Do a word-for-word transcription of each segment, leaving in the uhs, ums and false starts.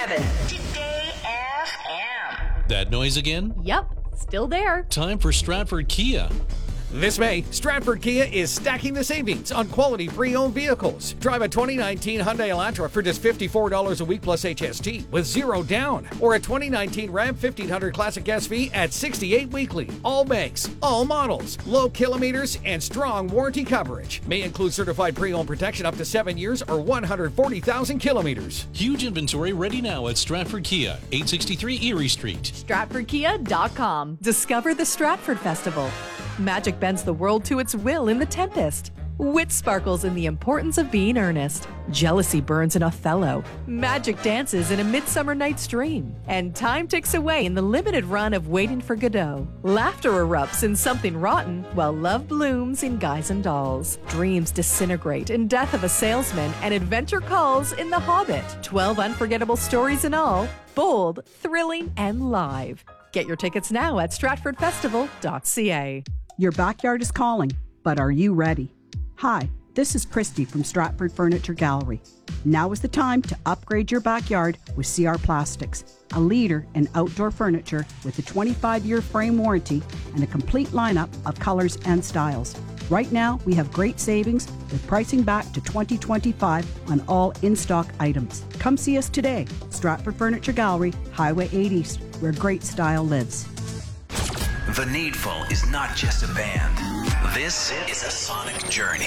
seven. Today F M. That noise again? Yep, still there. Time for Stratford Kia. This May, Stratford Kia is stacking the savings on quality pre-owned vehicles. Drive a twenty nineteen Hyundai Elantra for just fifty-four dollars a week plus H S T with zero down. Or a twenty nineteen Ram fifteen hundred Classic S V at sixty-eight weekly. All makes, all models, low kilometers, and strong warranty coverage. May include certified pre-owned protection up to seven years or one hundred forty thousand kilometers. Huge inventory ready now at Stratford Kia, eight sixty-three Erie Street. Stratford Kia dot com. Discover the Stratford Festival. Magic bends the world to its will in The Tempest. Wit sparkles in the importance of being earnest. Jealousy burns in Othello. Magic dances in A Midsummer Night's Dream. And time ticks away in the limited run of Waiting for Godot. Laughter erupts in Something Rotten, while love blooms in Guys and Dolls. Dreams disintegrate in Death of a Salesman, and adventure calls in The Hobbit. Twelve unforgettable stories in all, bold, thrilling, and live. Get your tickets now at stratford festival dot c a. Your backyard is calling, but are you ready? Hi, this is Christy from Stratford Furniture Gallery. Now is the time to upgrade your backyard with C R Plastics, a leader in outdoor furniture with a twenty-five year frame warranty and a complete lineup of colors and styles. Right now, we have great savings with pricing back to twenty twenty-five on all in-stock items. Come see us today, Stratford Furniture Gallery, Highway eight East, where great style lives. The Needful is not just a band. This is a sonic journey.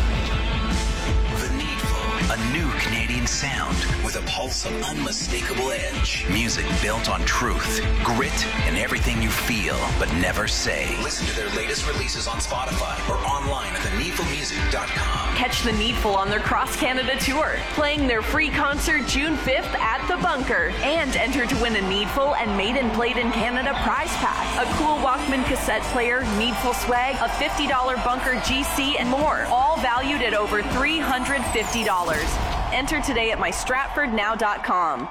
The Needful, a new Canadian sound with a pulse of unmistakable edge. Music built on truth, grit, and everything you feel but never say. Listen to their latest releases on Spotify or online at the needful music dot com. Catch The Needful on their cross-Canada tour, playing their free concert June fifth at The Bunker, and enter to win a Needful and Made and Played in Canada prize pack, a cool Walkman cassette player, Needful swag, a fifty dollar Bunker G C, and more, all valued at over three hundred fifty dollars. Enter today at my stratford now dot com.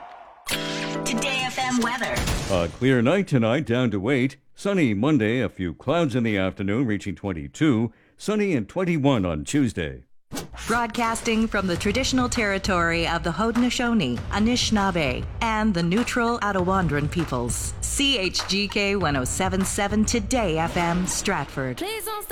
Today F M weather. A clear night tonight, down to eight. Sunny Monday, a few clouds in the afternoon, reaching twenty-two. Sunny and twenty-one on Tuesday. Broadcasting from the traditional territory of the Haudenosaunee, Anishinaabe, and the neutral Attawandaron peoples. C H G K one oh seven point seven Today F M, Stratford.